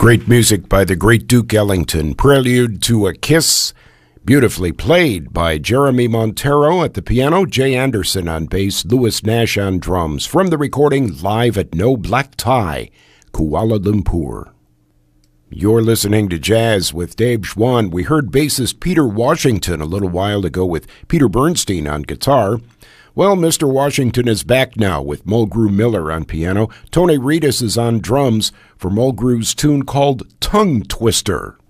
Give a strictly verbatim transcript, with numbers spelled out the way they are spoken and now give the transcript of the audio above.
Great music by the great Duke Ellington. Prelude to a Kiss, beautifully played by Jeremy Montero at the piano, Jay Anderson on bass, Louis Nash on drums. From the recording live at No Black Tie, Kuala Lumpur. You're listening to Jazz with Dave Schwann. We heard bassist Peter Washington a little while ago with Peter Bernstein on guitar. Well, Mister Washington is back now with Mulgrew Miller on piano. Tony Reedus is on drums for Mulgrew's tune called Tongue Twister.